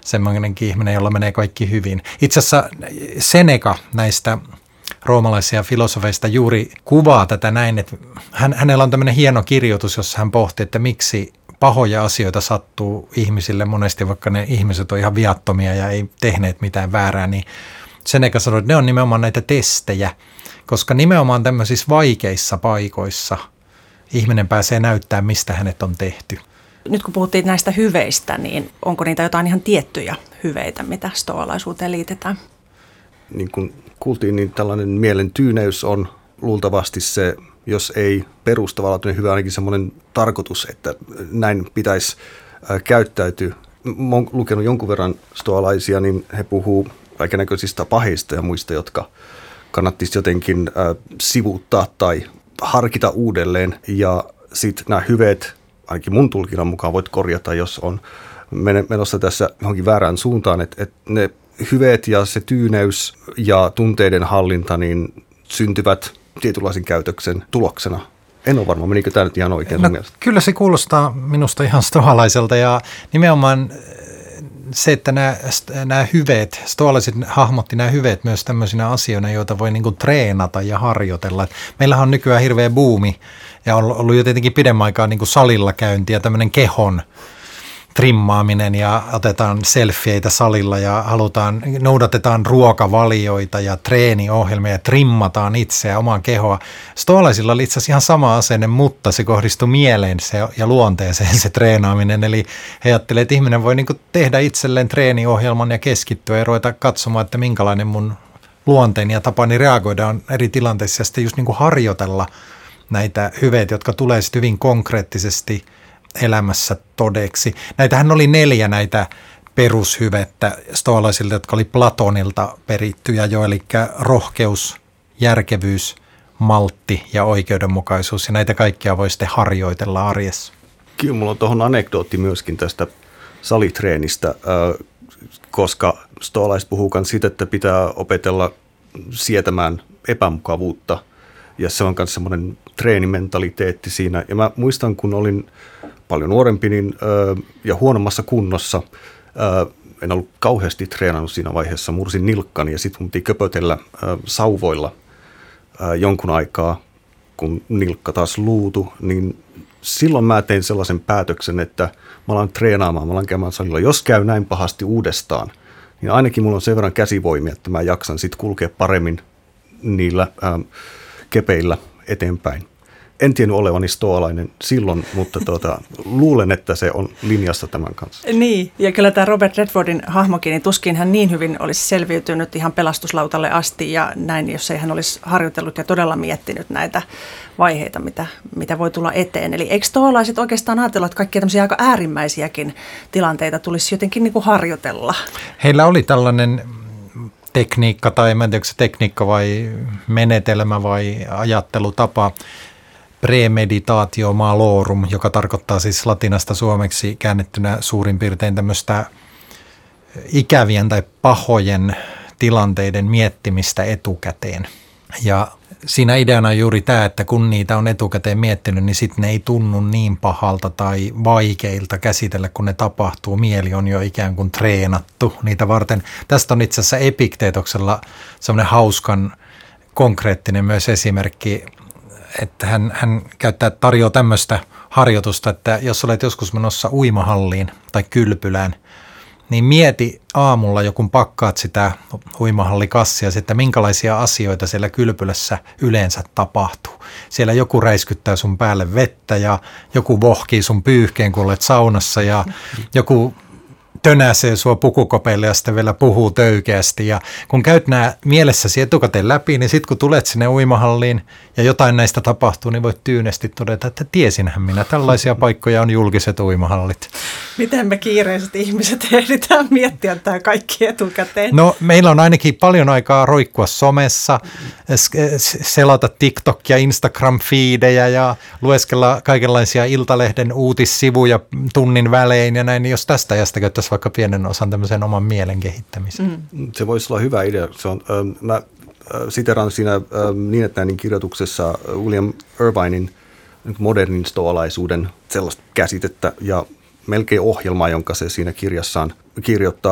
semmoinenkin ihminen, jolla menee kaikki hyvin. Itse asiassa Seneca näistä roomalaisia filosofeista juuri kuvaa tätä näin, että hänellä on tämmöinen hieno kirjoitus, jossa hän pohti, että miksi pahoja asioita sattuu ihmisille monesti, vaikka ne ihmiset on ihan viattomia ja ei tehneet mitään väärää, niin Seneca sanoi, että ne on nimenomaan näitä testejä, koska nimenomaan tämmöisissä vaikeissa paikoissa ihminen pääsee näyttämään, mistä hänet on tehty. Nyt kun puhuttiin näistä hyveistä, niin onko niitä jotain ihan tiettyjä hyveitä, mitä stoalaisuuteen liitetään? Niin kuin kuultiin, niin tällainen mielen tyyneys on luultavasti se, jos ei perustavanlaatuinen hyvä, ainakin semmoinen tarkoitus, että näin pitäisi käyttäytyä. Mä oon lukenut jonkun verran stoalaisia, niin he puhuu kaikennäköisistä paheista ja muista, jotka kannattisi jotenkin sivuuttaa tai harkita uudelleen. Ja sitten nämä hyveet, ainakin mun tulkinnan mukaan voit korjata, jos on menossa tässä johonkin väärään suuntaan, että ne hyveet ja se tyyneys ja tunteiden hallinta niin syntyvät tietynlaisen käytöksen tuloksena. En ole varma, menikö tämä nyt ihan oikein? No, kyllä se kuulostaa minusta ihan stoalaiselta ja nimenomaan se, että nämä hyveet, stoalaiset hahmotti nämä hyveet myös tämmöisinä asioina, joita voi niin kuin treenata ja harjoitella. Meillähän on nykyään hirveä buumi ja on ollut jo tietenkin pidemmän aikaa niin kuin salilla käynti ja tämmöinen kehon trimmaaminen ja otetaan selfieitä salilla ja noudatetaan ruokavalioita ja treeniohjelmia ja trimmataan itseä, omaa kehoa. Stoalaisilla oli itse asiassa ihan sama asenne, mutta se kohdistui mieleen ja luonteeseen se treenaaminen. Eli he ajattelivat, että ihminen voi niin kuin tehdä itselleen treeniohjelman ja keskittyä ja ruveta katsomaan, että minkälainen mun luonteeni ja tapani reagoida on eri tilanteissa ja sitten just niin kuin harjoitella näitä hyveitä, jotka tulee sitten hyvin konkreettisesti elämässä todeksi. Näitähän oli 4 näitä perushyvettä stoalaisilta, jotka oli Platonilta perittyjä jo, eli rohkeus, järkevyys, maltti ja oikeudenmukaisuus. Ja näitä kaikkia voi sitten harjoitella arjessa. Kyllä mulla on tuohon anekdootti myöskin tästä salitreenistä, koska stoalaiset puhuu myös siitä, että pitää opetella sietämään epämukavuutta. Ja se on myös semmoinen treenimentaliteetti siinä. Ja mä muistan, kun olin paljon nuorempi ja huonommassa kunnossa. En ollut kauheasti treenannut siinä vaiheessa. Mursin nilkkani ja sitten mun piti köpötellä sauvoilla jonkun aikaa, kun nilkka taas luutu. Niin silloin mä tein sellaisen päätöksen, että mä alan treenaamaan, mä alan käymään salilla. Jos käy näin pahasti uudestaan, niin ainakin mulla on sen verran käsivoimia, että mä jaksan sitten kulkea paremmin niillä kepeillä eteenpäin. En tiennyt olevani stoalainen silloin, mutta luulen, että se on linjassa tämän kanssa. Niin, ja kyllä tämä Robert Redfordin hahmokin, niin tuskin hän niin hyvin olisi selviytynyt ihan pelastuslautalle asti ja näin, jos ei hän olisi harjoitellut ja todella miettinyt näitä vaiheita, mitä voi tulla eteen. Eli eikö stoalaiset oikeastaan ajatella, että kaikkia tämmöisiä aika äärimmäisiäkin tilanteita tulisi jotenkin niin kuin harjoitella? Heillä oli tällainen tekniikka, tai en tiedä, onko se tekniikka vai menetelmä vai ajattelutapa, premeditatio malorum, joka tarkoittaa siis latinasta suomeksi käännettynä suurin piirtein tämmöistä ikävien tai pahojen tilanteiden miettimistä etukäteen. Ja siinä ideana on juuri tämä, että kun niitä on etukäteen miettinyt, niin sitten ne ei tunnu niin pahalta tai vaikeilta käsitellä, kun ne tapahtuu. Mieli on jo ikään kuin treenattu niitä varten. Tästä on itse asiassa Epikteetoksella semmoinen hauskan konkreettinen myös esimerkki, että hän tarjoaa tämmöistä harjoitusta, että jos olet joskus menossa uimahalliin tai kylpylään, niin mieti aamulla, kun pakkaat sitä uimahallikassia, että minkälaisia asioita siellä kylpylässä yleensä tapahtuu. Siellä joku räiskyttää sun päälle vettä ja joku vohkii sun pyyhkeen, kun olet saunassa ja joku tönäsee sua pukukopeille ja sitten vielä puhuu töykeästi. Ja kun käyt nämä mielessäsi etukäteen läpi, niin sitten kun tulet sinne uimahalliin ja jotain näistä tapahtuu, niin voit tyynesti todeta, että tiesinhän minä. Tällaisia paikkoja on julkiset uimahallit. Miten me kiireiset ihmiset ehditään miettiä tämä kaikki etukäteen? No meillä on ainakin paljon aikaa roikkua somessa, selata TikTok- ja Instagram-fiidejä ja lueskella kaikenlaisia Iltalehden uutissivuja tunnin välein ja näin. Niin jos tästä ajasta käyttäisiin vaikka pienen osan tämmöisen oman mielen kehittämiseen. Se voisi olla hyvä idea. Se on, mä siteraan siinä niin, että näin kirjoituksessa William Irvinin modernin stoalaisuuden sellaista käsitettä ja melkein ohjelmaa, jonka se siinä kirjassaan kirjoittaa.